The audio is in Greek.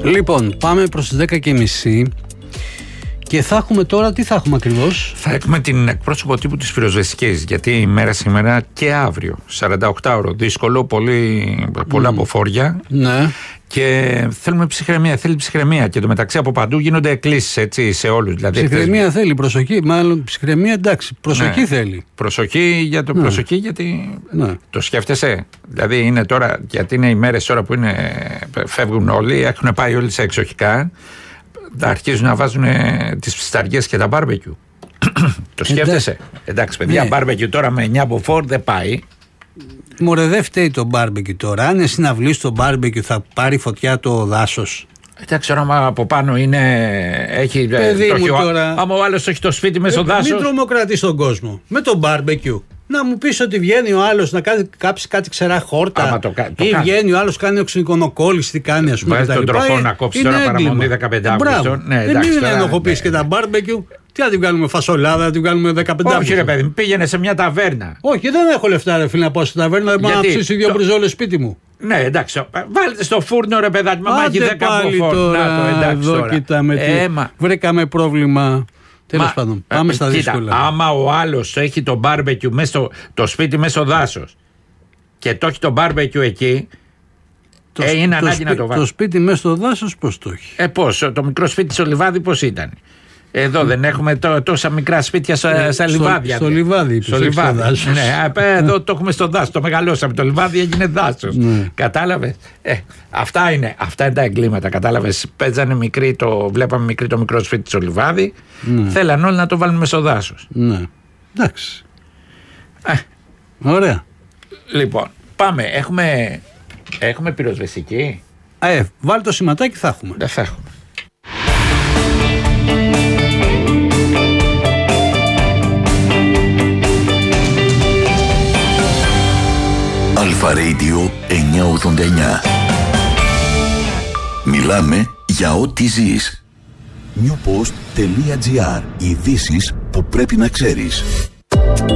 Λοιπόν, πάμε προς τις 10:30 και θα έχουμε τώρα, τι θα έχουμε ακριβώς? Θα έχουμε την εκπρόσωπο τύπου της πυροσβεστικής, γιατί η μέρα σήμερα και αύριο, 48ωρο, δύσκολο, πολλά αποφόρια. Ναι. Και θέλουμε ψυχραιμία, θέλει ψυχραιμία. Και το μεταξύ από παντού γίνονται εκκλήσεις, έτσι, σε όλους. Δηλαδή, ψυχραιμία θέλει, προσοχή. Μάλλον ψυχραιμία, εντάξει. Προσοχή θέλει. Προσοχή, προσοχή γιατί το σκέφτεσαι. Δηλαδή είναι τώρα, γιατί είναι οι μέρες τώρα που φεύγουν όλοι, έχουν πάει όλοι σε εξοχικά. Αρχίζουν να βάζουν τις ψισταριές και τα μπάρμπεκιου. Το σκέφτεσαι. Εντάξει, παιδιά, μπάρμπεκιου τώρα με 9 μποφόρ δεν πάει. Μωρέ, δεν φταίει το μπάρμπεκιου τώρα. Αν είναι συναυλή στο μπάρμπεκιου, θα πάρει φωτιά το δάσος. Εντάξει, άμα από πάνω έχει. Παιδί μου τώρα. Άμα ο άλλος έχει το σπίτι μέσα στο δάσος. Μην τρομοκρατείς τον κόσμο. Με το μπάρμπεκιου. Να μου πεις ότι βγαίνει ο άλλος να κάψει κάτι ξερά χόρτα. Ή βγαίνει ο άλλος κάνει οξυγονοκόλληση, τι κάνει, ας πούμε. Βάζει τον τροχό να κόψει τώρα παραμονή 15 Αυγούστου. Δεν είναι να ενοχοποιήσει και τα μπάρμπεκιου. Τι να την βγάλουμε φασολάδα, να την βγάλουμε 15 Αυγούστου. Όχι, ρε παιδί μου, πήγαινε σε μια ταβέρνα. Όχι, δεν έχω λεφτά, ρε φίλε, να πάω στην ταβέρνα, δεν μπορώ να ψήσει 2 μπριζόλες σπίτι μου. Ναι, εντάξει. Βάλτε στο φούρνο, ρε παιδάκι, μα έχει 10 μποφόρ. Εδώ κοιτάμε. Βρήκαμε πρόβλημα. Τέλος πάντων, πάμε στα δύσκολα. Άμα ο άλλος έχει το μπάρμπεκιου το σπίτι μέσα στο δάσος και το έχει το μπάρμπεκιου εκεί, είναι ανάγκη να το βάλει. Το σπίτι μέσα στο δάσος πώς το έχει? Πώς, το μικρό σπίτι στο λιβάδι πώς ήταν? Εδώ δεν έχουμε τόσα μικρά σπίτια στα λιβάδια. Στο λιβάδι, στο λιβάδι. Ναι, εδώ το έχουμε στο δάσο. Το μεγαλώσαμε. Το λιβάδι έγινε δάσος. Κατάλαβες. Αυτά είναι τα εγκλήματα. Κατάλαβες. Παίζανε βλέπαμε το μικρό σπίτι στο λιβάδι. Θέλαν όλοι να το βάλουν στο δάσος. Ναι. Εντάξει. Ωραία. Λοιπόν, πάμε. Έχουμε πυροσβεστική. Βάλει το σηματάκι, θα έχουμε. Δεν θα έχουμε. Αλφα Radio 989. Μιλάμε για ό,τι ζεις. Newpost.gr. Ειδήσεις που πρέπει να ξέρεις.